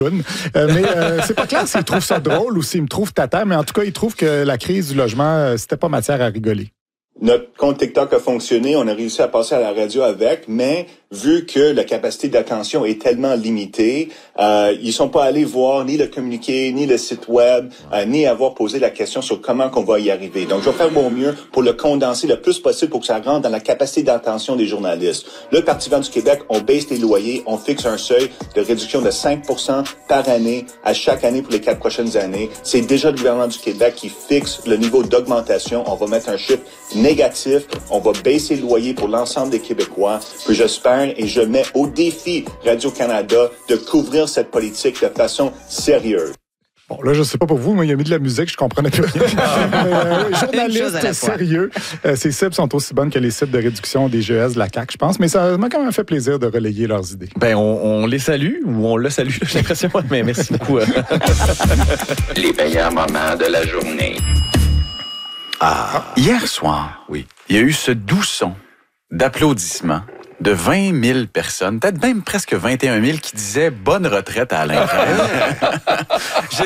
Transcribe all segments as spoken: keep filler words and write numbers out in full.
Euh, mais euh, c'est pas clair s'il trouve ça drôle ou s'il me trouve tata, mais en tout cas, il trouve que la crise du logement, euh, c'était pas matière à rigoler. Notre compte TikTok a fonctionné, on a réussi à passer à la radio avec, mais vu que la capacité d'attention est tellement limitée, euh, ils sont pas allés voir ni le communiqué, ni le site web, euh, ni avoir posé la question sur comment qu'on va y arriver. Donc, je vais faire mon mieux pour le condenser le plus possible pour que ça rentre dans la capacité d'attention des journalistes. Le Parti vert du Québec, on baisse les loyers, on fixe un seuil de réduction de cinq pour cent par année à chaque année pour les quatre prochaines années. C'est déjà le gouvernement du Québec qui fixe le niveau d'augmentation. On va mettre un chiffre négatif. On va baisser le loyer pour l'ensemble des Québécois. Puis j'espère et je mets au défi Radio-Canada de couvrir cette politique de façon sérieuse. Bon, là, je sais pas pour vous, moi, il a mis de la musique, je comprenais plus rien. mais, euh, journaliste sérieux, euh, ces cibles sont aussi bonnes que les cibles de réduction des G E S de la C A Q, je pense, mais ça m'a quand même fait plaisir de relayer leurs idées. Ben, on, on les salue, ou on le salue, j'ai l'impression, mais merci beaucoup. Les meilleurs moments de la journée. Ah, hier soir, oui, il y a eu ce doux son d'applaudissements de vingt mille personnes, peut-être même presque vingt et un mille, qui disaient « bonne retraite à Alain Crème ».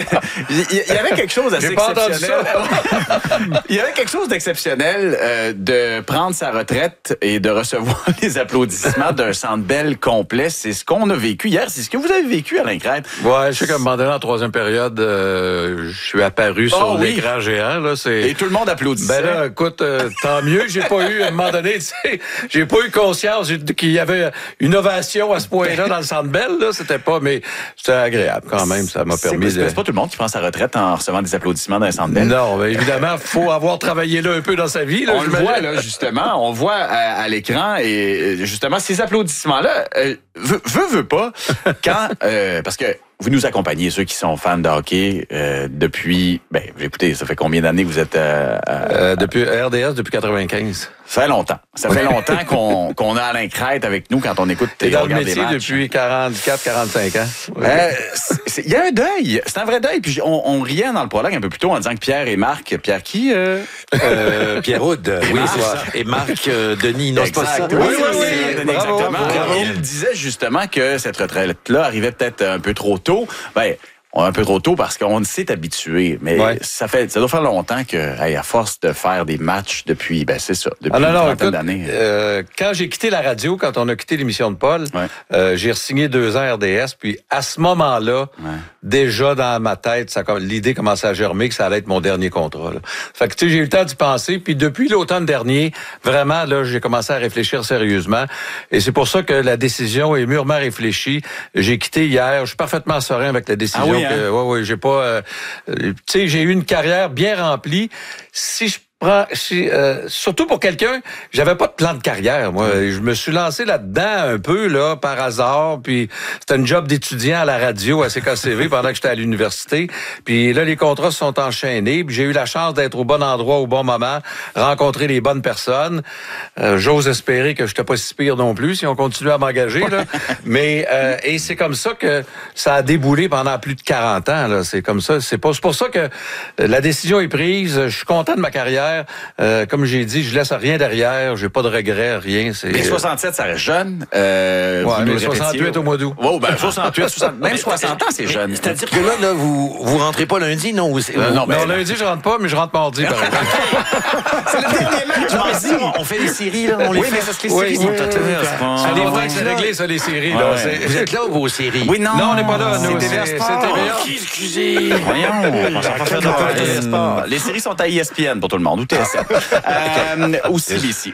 Il y avait quelque chose d'assez exceptionnel. Il y avait quelque chose d'exceptionnel euh, de prendre sa retraite et de recevoir les applaudissements d'un Centre Bell complet. C'est ce qu'on a vécu hier. C'est ce que vous avez vécu, Alain Crème. Ouais, je sais qu'à un moment donné, en troisième période, euh, je suis apparu oh, sur oui. l'écran géant. Là, c'est... Et tout le monde applaudissait. Ben là, écoute, euh, tant mieux. J'ai pas eu, à un moment donné, tu sais, j'ai pas eu conscience qu'il y avait une ovation à ce point-là dans le Centre Bell, là, c'était pas, mais c'était agréable quand même, ça m'a permis c'est, de... C'est pas tout le monde qui prend sa retraite en recevant des applaudissements dans un Centre Bell. Non, mais évidemment, faut avoir travaillé là un peu dans sa vie. Là, on le voit, là, justement, on voit à, à l'écran, et justement, ces applaudissements-là, euh, veut, veut, veut pas, quand, euh, parce que vous nous accompagnez, ceux qui sont fans de hockey, euh, depuis, ben, écoutez, ça fait combien d'années que vous êtes à... à euh, depuis R D S, depuis quatre-vingt-quinze. Ça fait longtemps. Ça fait longtemps qu'on, qu'on a Alain Crête avec nous quand on écoute et dans le métier depuis quarante-quatre quarante-cinq ans. Oui. Euh, il y a un deuil. C'est un vrai deuil. Puis on, on riait dans le prologue un peu plus tôt en disant que Pierre et Marc... Pierre qui? Euh... Euh, Pierre Houd. Oui, c'est ça. Et Marc euh, Denis. Non, c'est pas ça. Oui, oui, oui. oui. Bravo, exactement. bravo. Il disait justement que cette retraite-là arrivait peut-être un peu trop tôt. Ben, un peu trop tôt parce qu'on s'est habitué, mais ouais. ça fait ça doit faire longtemps que, hey, à force de faire des matchs depuis, ben c'est ça, depuis ah non, une trentaine écoute, d'années. Euh, quand j'ai quitté la radio, quand on a quitté l'émission de Paul, ouais. euh, j'ai re-signé deux ans R D S, puis à ce moment-là, ouais. déjà dans ma tête, ça, l'idée commençait à germer que ça allait être mon dernier contrat. Là. Fait que tu sais, j'ai eu le temps d'y penser, puis depuis l'automne dernier, vraiment là, j'ai commencé à réfléchir sérieusement, et c'est pour ça que la décision est mûrement réfléchie. J'ai quitté hier, je suis parfaitement serein avec la décision. Ah oui, que, ouais, ouais, j'ai pas, euh, tu sais, j'ai eu une carrière bien remplie. Si je prends, si, euh, surtout pour quelqu'un, j'avais pas de plan de carrière. Moi, je me suis lancé là-dedans un peu là par hasard. Puis c'était un job d'étudiant à la radio à C K C V pendant que j'étais à l'université. Puis là, les contrats se sont enchaînés. Puis j'ai eu la chance d'être au bon endroit au bon moment, rencontrer les bonnes personnes. Euh, j'ose espérer que je n'étais pas si pire non plus si on continuait à m'engager là. Mais euh, et c'est comme ça que ça a déboulé pendant plus de quarante ans. Là, c'est comme ça. C'est pas. C'est pour ça que la décision est prise. Je suis content de ma carrière. Euh, comme j'ai dit, je laisse rien derrière. J'ai pas de regrets, rien. C'est... Mais soixante-sept, ça reste jeune. Euh, ouais, mais soixante-huit au mois d'août. Oh, ben soixante-huit, soixante, même soixante ans, c'est jeune. C'est-à-dire que là, là vous vous rentrez pas lundi, non? Vous, euh, non, mais non, lundi, je rentre pas, mais je rentre mardi, par exemple. C'est le dernier match. Mardi, on fait les séries, là. On les oui, fait. mais parce que les séries sont toutes là. Allez voir que c'est réglé, ça, les séries. Là. Vous êtes là ou vos séries? Oui, non. Non, on n'est pas là. Nous, c'est T V A Sport. Excusez. Voyons, on s'en va faire de T V A Sport. Les séries sont à E S P N pour tout le monde, ou T S N. Euh, ou C B C.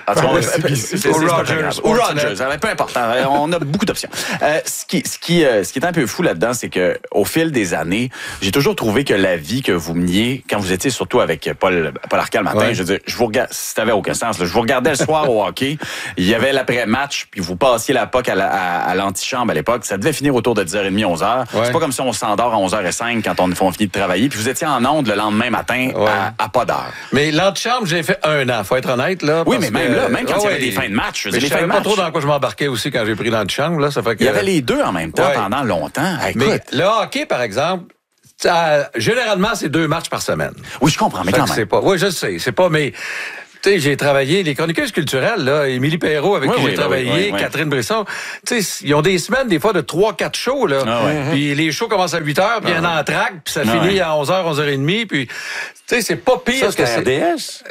Ou Rogers. Ou Rogers. Peu importe. On a beaucoup d'options. Euh, ce, qui, ce, qui, ce qui est un peu fou là-dedans, c'est que au fil des années, j'ai toujours trouvé que la vie que vous meniez, quand vous étiez surtout avec Paul, Paul Arcand le matin, ouais. je veux dire, je vous regarde, ça n'avait aucun sens. Là, je vous regardais le soir au hockey. Il y avait l'après-match, puis vous passiez la puck à, la, à, à l'antichambre à l'époque. Ça devait finir autour de dix heures trente, onze heures. Ouais. C'est pas comme si on s'endort à onze heures cinq quand on, on finit de travailler. Puis vous étiez en onde le lendemain matin ouais. à, à pas d'heure. Mais l'antichambre, j'ai fait un an, faut être honnête. Là, oui, mais même que, là, même quand il y avait ouais, des fins de match, je ne savais pas trop dans quoi je m'embarquais aussi quand j'ai pris l'antichambre. Là, ça fait que, il y avait les deux en même temps ouais. pendant longtemps. Écoute. Mais le hockey, par exemple, ça, généralement, c'est deux matchs par semaine. Oui, je comprends, mais fait quand même. C'est pas, oui, je sais, c'est pas, mais Tu sais, j'ai travaillé, les chroniqueuses culturelles, là, Émilie Perrault, avec oui, qui oui, j'ai oui, travaillé, oui, oui. Catherine Brisson, tu sais, ils ont des semaines, des fois, de trois quatre shows, là. Ah, ouais. Puis les shows commencent à huit heures, puis il y en a en track, puis ça Ah, finit ouais. à onze heures, onze heures trente, puis, tu sais, c'est pas pire Ça, que c'est c'est. R D S?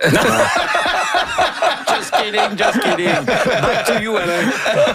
Just kidding, just kidding. Back to you, Alain.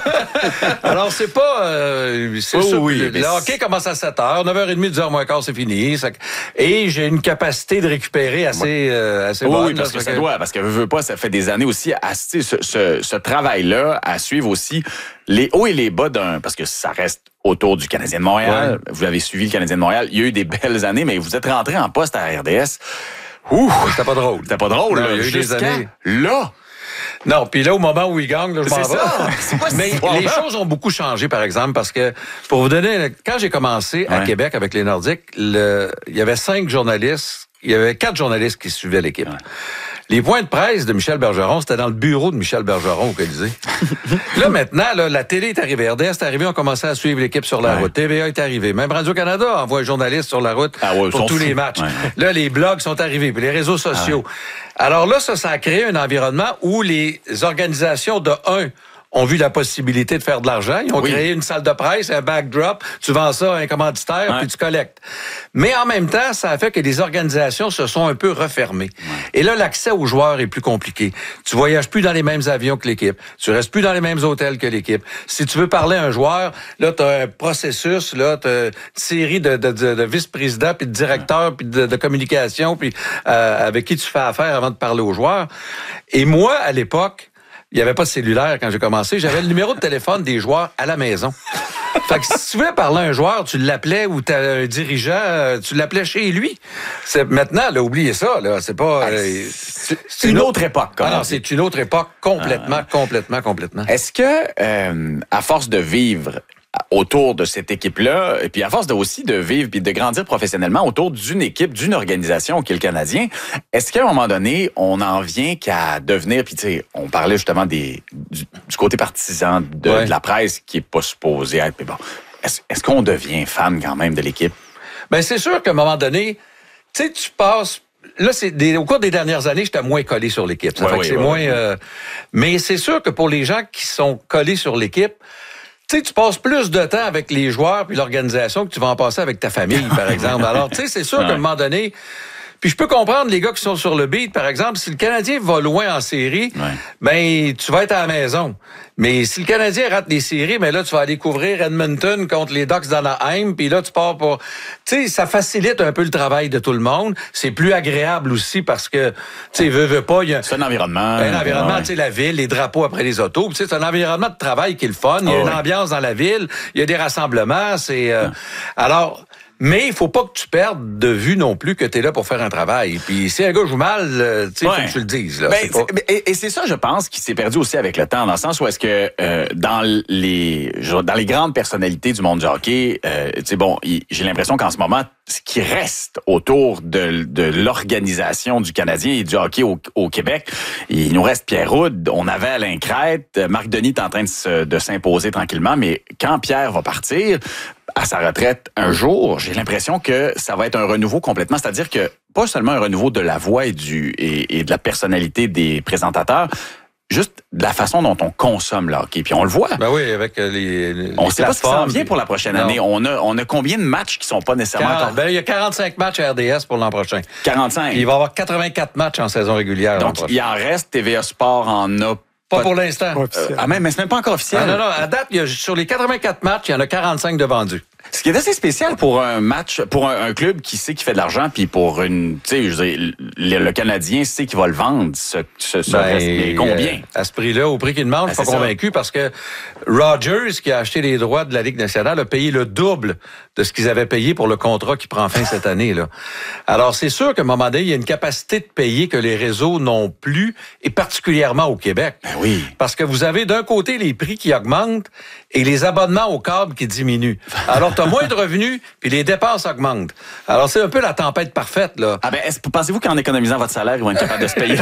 Alors, c'est pas... Euh, c'est Oh, sûr, oui, le, mais le hockey commence à sept heures, neuf heures trente, dix heures moins quart, c'est fini. Ça, et j'ai une capacité de récupérer assez, euh, assez Oui, bonne. oui, parce là, que ça que... doit, parce que veux, veux pas, ça fait des années aussi à ce, ce, ce travail-là, à suivre aussi les hauts et les bas d'un, parce que ça reste autour du Canadien de Montréal. Ouais. Vous avez suivi le Canadien de Montréal. Il y a eu des belles années, mais vous êtes rentré en poste à R D S. Ouh! C'était pas drôle. C'était pas drôle, non, là. Il y a eu des années. Là! Non, puis là, au moment où il gagne, là, je m'en vais. C'est ça! C'est pas Mais les choses ont beaucoup changé, par exemple, parce que, pour vous donner, quand j'ai commencé à ouais. Québec avec les Nordiques, le, il y avait cinq journalistes, il y avait quatre journalistes qui suivaient l'équipe. Ouais. Les points de presse de Michel Bergeron, c'était dans le bureau de Michel Bergeron au Colisée. Là, maintenant, là, la télé est arrivée. R D S est arrivé, on commençait à suivre l'équipe sur la ouais. route. T V A est arrivé. Même Radio-Canada envoie un journaliste sur la route ah ouais, pour tous fous. les matchs. Ouais. Là, les blogs sont arrivés, puis les réseaux sociaux. Ah ouais. Alors là, ça, ça a créé un environnement où les organisations de un ont vu la possibilité de faire de l'argent. Ils ont oui. créé une salle de presse, un backdrop. Tu vends ça à un commanditaire, ouais. puis tu collectes. Mais en même temps, ça a fait que les organisations se sont un peu refermées. Ouais. Et là, l'accès aux joueurs est plus compliqué. Tu voyages plus dans les mêmes avions que l'équipe. Tu restes plus dans les mêmes hôtels que l'équipe. Si tu veux parler à un joueur, là, tu as un processus, là, tu as une série de, de, de, de vice-présidents, puis de directeurs, ouais. puis de, de communication, puis euh, avec qui tu fais affaire avant de parler aux joueurs. Et moi, à l'époque, il n'y avait pas de cellulaire quand j'ai commencé. J'avais le numéro de téléphone des joueurs à la maison. Fait que si tu voulais parler à un joueur, tu l'appelais ou t'as un dirigeant, tu l'appelais chez lui. C'est maintenant, là, oubliez ça, là. C'est pas. Euh, c'est, c'est une autre époque, quand même. C'est une autre époque complètement, ah. complètement, complètement. Est-ce que, euh, à force de vivre autour de cette équipe-là, et puis à force de aussi de vivre puis de grandir professionnellement autour d'une équipe, d'une organisation qui est le Canadien, est-ce qu'à un moment donné, on en vient qu'à devenir, puis tu sais, on parlait justement des du, du côté partisan de, ouais. de la presse qui est pas supposé être, mais bon, est-ce, est-ce qu'on devient fan quand même de l'équipe? Ben c'est sûr qu'à un moment donné, tu sais, tu passes. Là, c'est des, au cours des dernières années, j'étais moins collé sur l'équipe. Ça ouais, fait oui, que c'est ouais, moins. Ouais. Euh, mais c'est sûr que pour les gens qui sont collés sur l'équipe. Tu sais, tu passes plus de temps avec les joueurs puis l'organisation que tu vas en passer avec ta famille, par exemple. Alors, tu sais, c'est sûr ouais. qu'à un moment donné... Puis je peux comprendre les gars qui sont sur le beat, par exemple, si le Canadien va loin en série, ouais. ben tu vas être à la maison. Mais si le Canadien rate des séries, ben là, tu vas aller couvrir Edmonton contre les Ducks d'Anaheim, puis là, tu pars pour... Tu sais, ça facilite un peu le travail de tout le monde. C'est plus agréable aussi parce que, tu sais, veut, veut pas... Y a... C'est un environnement. Un environnement, ouais. tu sais, la ville, les drapeaux après les autos. Tu sais, c'est un environnement de travail qui est le fun. Il y a oh, une ouais. ambiance dans la ville. Il y a des rassemblements. C'est... Euh... Ouais. Alors... Mais il faut pas que tu perdes de vue non plus que tu es là pour faire un travail. Puis si un gars joue mal, tu sais, ouais. faut que tu le dises. Là. Ben, c'est pas... et, et c'est ça, je pense, qui s'est perdu aussi avec le temps, dans le sens où est-ce que euh, dans les dans les grandes personnalités du monde du hockey, euh, tu sais, bon, y, j'ai l'impression qu'en ce moment, ce qui reste autour de, de l'organisation du Canadien et du hockey au, au Québec, il nous reste Pierre Houd, on avait Alain Crête, Marc Denis est en train de, se, de s'imposer tranquillement, mais quand Pierre va partir à sa retraite un jour, j'ai l'impression que ça va être un renouveau complètement, c'est-à-dire que pas seulement un renouveau de la voix et, du, et, et de la personnalité des présentateurs, juste de la façon dont on consomme le hockey. Puis on le voit. Ben oui, avec les, les on ne sait pas ce qui s'en vient pour la prochaine non. année. On a, on a combien de matchs qui sont pas nécessairement... quarante, ben, il y a quarante-cinq matchs à R D S pour l'an prochain. quarante-cinq. Puis il va y avoir quatre-vingt-quatre matchs en saison régulière. Donc, il en reste. T V A Sport en a... Pas, pas pour l'instant. Euh, ah, même, mais c'est même pas encore officiel. Ah, non, non, à date, il y a, sur les quatre-vingt-quatre matchs, il y en a quarante-cinq de vendus. Ce qui est assez spécial pour un match, pour un, un club qui sait qu'il fait de l'argent, puis pour une, tu sais, je veux dire, le, le Canadien sait qu'il va le vendre, ce, ce, ce ben, reste, mais combien? Euh, à ce prix-là, au prix qu'il demande, ben, je suis pas convaincu, parce que Rogers, qui a acheté les droits de la Ligue nationale, a payé le double de ce qu'ils avaient payé pour le contrat qui prend fin cette année, là. Alors, c'est sûr qu'à un moment donné, il y a une capacité de payer que les réseaux n'ont plus, et particulièrement au Québec. Ben oui. Parce que vous avez d'un côté les prix qui augmentent et les abonnements au câble qui diminuent. Alors, tu as moins de revenus, puis les dépenses augmentent. Alors, c'est un peu la tempête parfaite, là. Ah ben, est-ce, pensez-vous qu'en économisant votre salaire, ils vont être capables de se payer?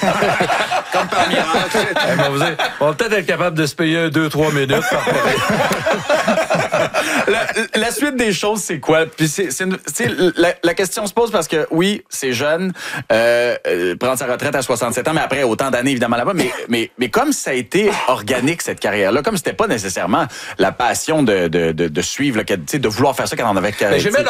Comme par miracle. On va peut-être être capable de se payer deux, trois minutes par la, la suite des choses, c'est quoi? Puis c'est, c'est, c'est la, la question se pose parce que oui, c'est jeune, euh, euh, prendre sa retraite à soixante-sept ans, mais après autant d'années évidemment là-bas. Mais mais mais comme ça a été organique cette carrière-là, comme c'était pas nécessairement la passion de de de, de suivre, là, de vouloir faire ça quand on avait. Mais j'aimais